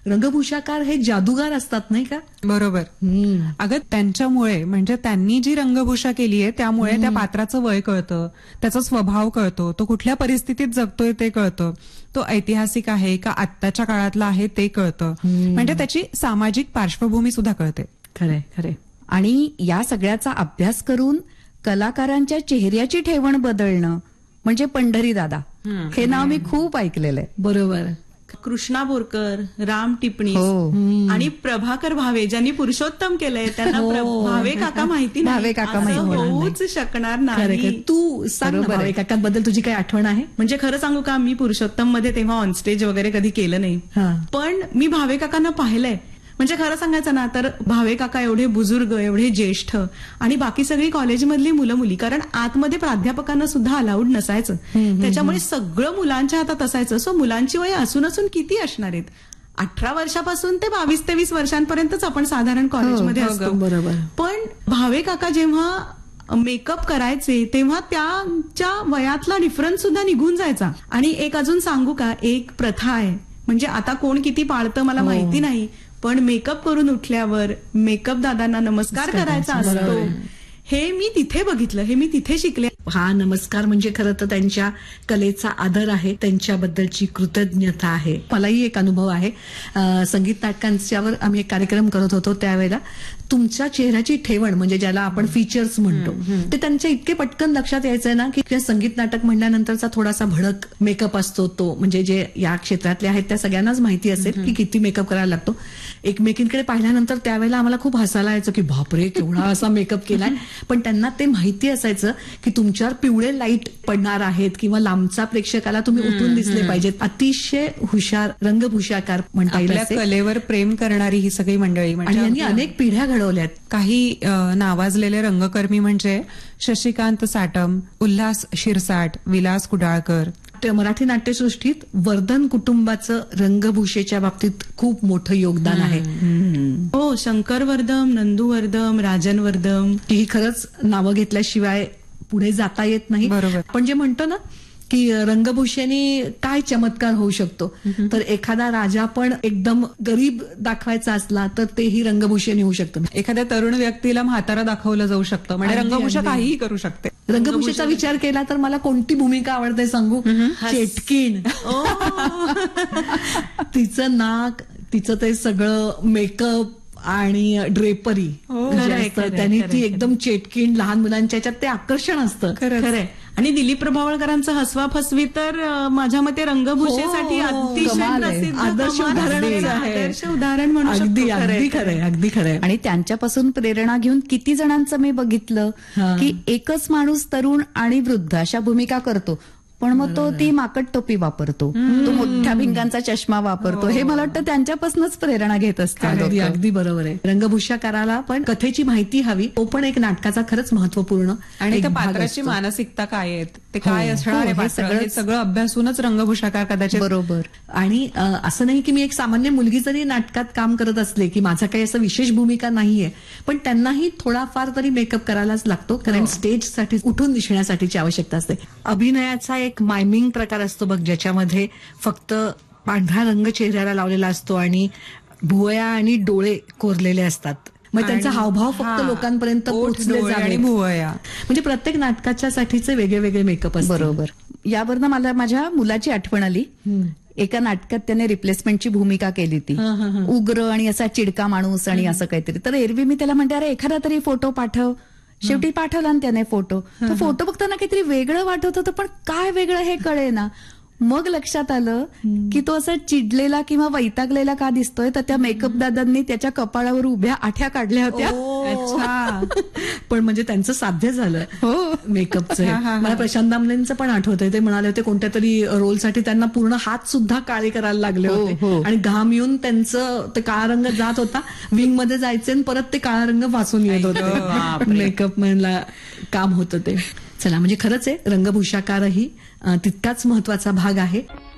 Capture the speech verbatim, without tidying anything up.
रंगभूषाकार हे जादूगार असतात नाही का? बरोबर. अगं त्यांच्यामुळे म्हणजे त्यांनी जी रंगभूषा केली आहे त्यामुळे त्या पात्राचं वय कळतं, त्याचा स्वभाव कळतो, तो कुठल्या परिस्थितीत जगतोय ते कळतं, तो ऐतिहासिक आहे का आत्ताच्या काळातला आहे ते कळतं, म्हणजे त्याची सामाजिक पार्श्वभूमी सुद्धा कळते. खरंय खरंय. आणि या सगळ्याचा अभ्यास करून कलाकारांच्या चेहऱ्याची ठेवण बदलणं म्हणजे पंढरी दादा हे नाव मी खूप ऐकलेलं आहे. बरोबर. कृष्णा बोरकर, राम टिपणीस हो. आणि प्रभाकर भावे ज्यांनी पुरुषोत्तम केलंय त्यांना हो. प्र- भावे काका माहिती नाही. भावे काका असं माहिती होणार नाही. होऊच शकणार खरंय नाही. खरंय. तू सांग ना बरोबर आहे. भावे काकांबद्दल तुझी काही आठवण आहे? म्हणजे खरं सांगू का, मी पुरुषोत्तम मध्ये तेव्हा ऑनस्टेज वगैरे कधी केलं नाही, हा. पण मी भावे काकांना पाहिलंय. म्हणजे खरं सांगायचं ना तर भावे काका एवढे बुजुर्ग, एवढे ज्येष्ठ आणि बाकी सगळी कॉलेजमधली मुलं मुली, कारण आतमध्ये प्राध्यापकांना सुद्धा अलाउड नसायचं, त्याच्यामुळे सगळं मुलांच्या हातात असायचं. सो मुलांची वय असून असून किती असणार आहेत, अठरा वर्षापासून ते बावीस तेवीस वर्षांपर्यंतच आपण साधारण कॉलेजमध्ये असतो. बरोबर. पण भावे काका जेव्हा मेकअप करायचे तेव्हा त्यांच्या वयातला डिफरन्स सुद्धा निघून जायचा. आणि एक अजून सांगू का, एक प्रथा आहे, म्हणजे आता कोण किती पाळतं मला माहिती नाही, पण मेकअप करून उठल्यावर मेकअप दादांना नमस्कार करायचा असतो. हे मी तिथे बघितलं, हे मी तिथे शिकले. हा नमस्कार म्हणजे खरं तर त्यांच्या कलेचा आदर आहे, त्यांच्याबद्दलची कृतज्ञता आहे. मलाही एक अनुभव आहे. अं, संगीत नाटकांच्यावर आम्ही एक कार्यक्रम करत होतो त्यावेळेला तुमच्या चेहऱ्याची ठेवण म्हणजे ज्याला आपण फीचर्स म्हणतो ते त्यांच्या इतके पटकन लक्षात यायचंय ना की संगीत नाटक म्हणल्यानंतरचा थोडासा भडक मेकअप असतो तो, म्हणजे जे या क्षेत्रातले आहेत त्या सगळ्यांनाच माहिती असेल की किती मेकअप करायला लागतो. एकमेकींकडे पाहिल्यानंतर त्यावेळेला आम्हाला खूप हसायला यायचं की बापरे केवढा असा मेकअप केलाय, पण त्यांना ते माहिती असायचं की तुमच्यावर पिवळे लाईट पडणार आहेत किंवा लांबचा प्रेक्षकाला तुम्ही उठून दिसले पाहिजेत. अतिशय हुशार रंगभूषाकार म्हणता येईल आपल्या असे. कलेवर प्रेम करणारी ही सगळी मंडळी आणि म्हणजे यांनी अनेक पिढ्या घडवल्यात. काही अ, नावाजलेले रंगकर्मी म्हणजे शशिकांत साटम, उल्हास शिरसाट, विलास कुडाळकर. ते मराठी नाट्यसृष्टीत वर्धन कुटुंबाचं रंगभूषेच्या बाबतीत खूप मोठं योगदान आहे. हो, शंकर वर्धम, नंदू वर्धम, राजन वर्धम, ही खरंच नावं घेतल्याशिवाय पुढे जाता येत नाही. बरोबर. पण जे म्हणतो ना की रंगभूषेने काय चमत्कार होऊ शकतो, तर एखादा राजा पण एकदम गरीब दाखवायचा असला तर तेही रंगभूषेने होऊ शकतं. एखाद्या तरुण व्यक्तीला म्हातारा दाखवलं जाऊ शकतं, म्हणजे अगदी, रंगभूषा अगदी. काहीही करू शकते. रंगभूषेचा विचार केला तर मला कोणती भूमिका आवडते सांगू? चेटकीण. तिचं नाक, तिचं ते सगळं मेकअप आणि ड्रेपरी खरंय, खरंय, त्यांनी खरंय, ती एकदम चेटकीण लहान मुलांच्या ह्याच्यात ते आकर्षण असतं. खरंय. आणि दिलीप प्रभावळकरांचं हसवा फसवी तर अं, माझ्या मते रंगभूषेसाठी हो, अतिशय कमाल आहे. प्रसिद्ध, आदर्श कमाल उदाहरण असलेलं आहे. आदर्श उदाहरण म्हणू अगदी शकतो. अगदी खरंय, अगदी खरंय. आणि त्यांच्यापासून प्रेरणा घेऊन किती जणांचं मी बघितलं हा. की एकच माणूस तरुण आणि वृद्ध अशा भूमिका करतो, पण मग तो ती माकड टोपी वापरतो, तो मोठ्या भिंगांचा चष्मा वापरतो. हे मला वाटतं त्यांच्यापासूनच प्रेरणा घेत असतात. अगदी अगदी बरोबर आहे. रंगभूषाकाराला पण कथेची माहिती हवी, तो पण एक नाटकाचा खरंच महत्वपूर्ण आणि एक त्या भाग पात्राची असतो. मानसिकता काय आहेत, ते काय हो, असणार हो, आहे हे पात्र, सगळंच- हे सगळं अभ्यासूनच रंगभूषाकार कदाचित. बरोबर. आणि अ, असं नाही की मी एक सामान्य मुलगी जरी नाटकात काम करत असले की माझा काही असं विशेष भूमिका नाहीये, पण त्यांनाही थोडाफार तरी मेकअप करायलाच लागतो, कारण स्टेजसाठी उठून दिसण्यासाठीची आवश्यकता असते. अभिनयाचा एक मायमिंग प्रकार असतो बघ, ज्याच्यामध्ये फक्त पांढरा रंग चेहऱ्याला लावलेला असतो आणि भुवया आणि डोळे कोरलेले असतात. मग त्यांचा आणि- हावभाव फक्त हा. लोकांपर्यंत ओठ, पोहोचले डोळे आणि जावेत. भुवया. म्हणजे प्रत्येक नाटकाच्या साठीचे वेगळे वेगळे मेकअप असतात. बरोबर. यावरनं मला माझ्या मुलाची आठवण आली. एका नाटकात त्याने रिप्लेसमेंटची भूमिका केली ती, उग्र आणि असा चिडका माणूस आणि असं काहीतरी. तर एरवी मी त्याला म्हणते अरे एखादा तरी फोटो पाठव. शेवटी पाठवला ना त्याने फोटो. तो फोटो बघताना काहीतरी वेगळं वाटत होतं, पण काय वेगळं हे कळेना. मग लक्षात आलं की तो असा चिडलेला किंवा वैतागलेला का दिसतोय, तर त्या मेकअप दादांनी त्याच्या कपाळावर उभ्या आठ्या काढल्या होत्या. अच्छा. पण म्हणजे त्यांचं साध्य झालं हो. मेकअपचं हे. मला प्रशांत दामलेंचं पण आठवतंय, ते म्हणाले होते कोणत्या तरी रोलसाठी त्यांना पूर्ण हात सुद्धा काळे करायला लागले हो, होते हो. आणि घाम येऊन त्यांचं ते काळा रंग जात होता, विंग मध्ये जायचे आणि परत ते काळा रंग वाचून येत होते. मेकअप मॅनला काम होतं ते. चला, म्हणजे खरंच आहे रंगभूषाकारही अं, तितकाच महत्वाचा भाग आहे.